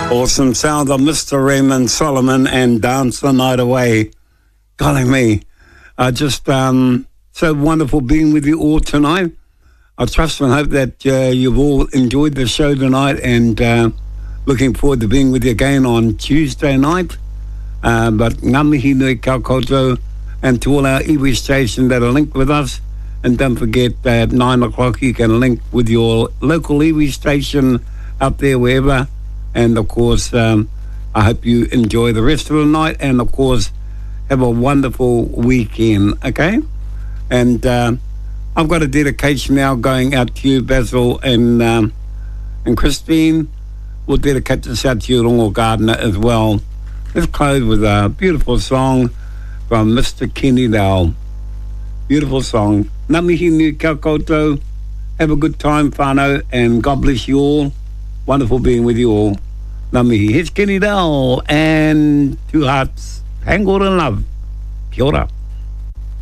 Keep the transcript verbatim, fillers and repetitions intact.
Awesome sound of Mister Raymond Solomon and Dance the Night Away. Golly me, uh, just um, so wonderful being with you all tonight. I trust and hope that uh, you've all enjoyed the show tonight, and uh, looking forward to being with you again on Tuesday night. Uh, but ngā mihi nui kia koutou, and to all our iwi stations that are linked with us. And don't forget, uh, at nine o'clock you can link with your local iwi station up there, wherever. And, of course, um, I hope you enjoy the rest of the night, and, of course, have a wonderful weekend, okay? And uh, I've got a dedication now going out to you, Basil and um, and Christine. We'll dedicate this out to you, Rongo Gardner, as well. Let's close with a beautiful song from Mister Kenny Dowell. Beautiful song. Ngā mihi nui kia koutou. Have a good time, whānau, and God bless you all. Wonderful being with you all. Ngā mihi. Here's Kenny Dowell and Two Hearts Tangled in Love. Kia ora.